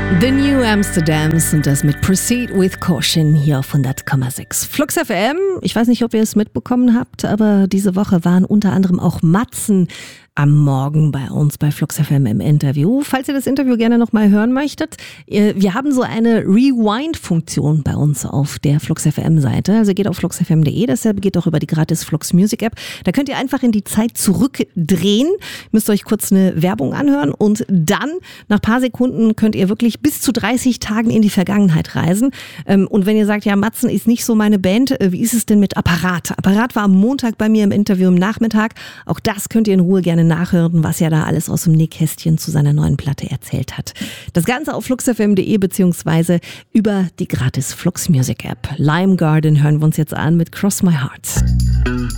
The New Amsterdams und das mit Proceed with Caution hier auf 100,6. Flux FM, ich weiß nicht, ob ihr es mitbekommen habt, aber diese Woche waren unter anderem auch Matzen am Morgen bei uns bei Flux FM im Interview. Falls ihr das Interview gerne nochmal hören möchtet, wir haben so eine Rewind-Funktion bei uns auf der Flux FM-Seite. Also geht auf fluxfm.de, dasselbe geht auch über die gratis Flux Music App. Da könnt ihr einfach in die Zeit zurückdrehen, müsst euch kurz eine Werbung anhören und dann, nach ein paar Sekunden, könnt ihr wirklich bis zu 30 Tagen in die Vergangenheit reisen. Und wenn ihr sagt, ja, Matzen ist nicht so meine Band, wie ist es denn mit Apparat? Apparat war am Montag bei mir im Interview am Nachmittag. Auch das könnt ihr in Ruhe gerne nachhören, was er da alles aus dem Nähkästchen zu seiner neuen Platte erzählt hat. Das Ganze auf fluxfm.de beziehungsweise über die gratis Flux Music App. Lime Garden hören wir uns jetzt an mit Cross My Heart.